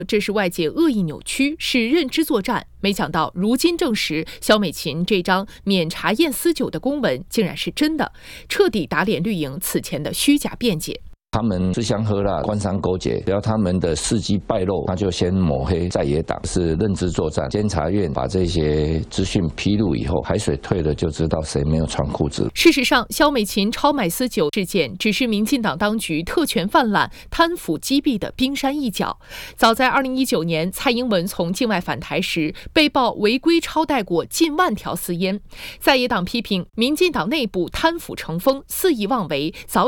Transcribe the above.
这是外界恶意扭曲，是认知作战。没想到如今证实，肖美琴这张免查验私酒的公文竟然是真的，彻底打脸绿营此前的虚假辩解。 他们吃香喝辣，官商勾结，只要他们的事迹败露，他就先抹黑在野党，是认知作战。监察院把这些资讯披露以后，海水退了就知道谁没有穿裤子。 事实上，肖美琴超买私酒事件只是民进党当局特权泛滥、贪腐击毙的冰山一角。早在2019年，蔡英文从境外返台时，被曝违规超带过近万条私烟。在野党批评民进党内部贪腐成风、肆意妄为，早